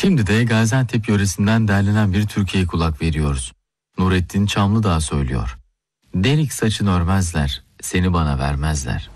Şimdi de Gaziantep yöresinden derlenen bir türküye kulak veriyoruz. Nurettin Çamlıdağ söylüyor. Delik saçın örmezler, seni bana vermezler.